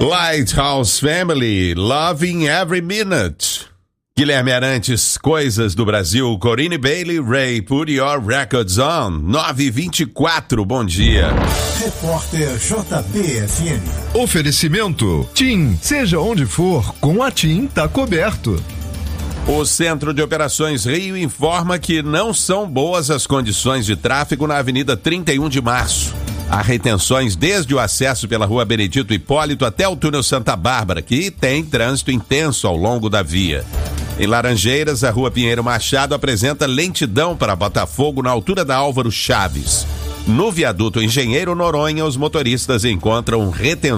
Lighthouse Family, Loving Every Minute. Guilherme Arantes, Coisas do Brasil, Corinne Bailey, Ray, Put Your Records On, 9h24, bom dia. Repórter JBFM. Oferecimento, TIM, seja onde for, com a TIM tá coberto. O Centro de Operações Rio informa que não são boas as condições de tráfego na Avenida 31 de Março. Há retenções desde o acesso pela Rua Benedito Hipólito até o túnel Santa Bárbara, que tem trânsito intenso ao longo da via. Em Laranjeiras, a Rua Pinheiro Machado apresenta lentidão para Botafogo na altura da Álvaro Chaves. No viaduto Engenheiro Noronha, os motoristas encontram retenção